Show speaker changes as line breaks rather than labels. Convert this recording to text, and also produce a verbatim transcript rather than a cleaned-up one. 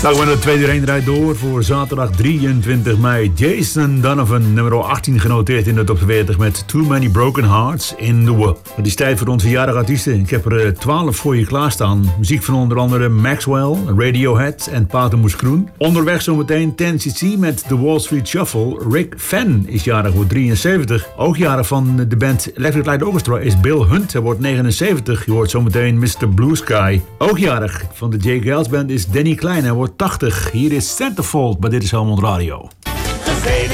Nou, we gaan de tweede ring draait door voor zaterdag drieëntwintig mei. Jason Donovan, nummer achttien, genoteerd in de top veertig met Too Many Broken Hearts in the World. Het is tijd voor onze jarige artiesten. Ik heb er twaalf voor je klaarstaan. Muziek van onder andere Maxwell, Radiohead en Patermoes Kroen. Onderweg zometeen ten cc met The Wall Street Shuffle. Rick Fenn is jarig, wordt drieënzeventig. Ook jarig van de band Electric Light Orchestra is Bill Hunt. Hij wordt negenenzeventig. Je hoort zometeen mister Blue Sky. Ook jarig van de J. Geils Band is Danny Klein. Hij wordt tachtig. Hier is Centerfold bij Dit is Helmond Radio.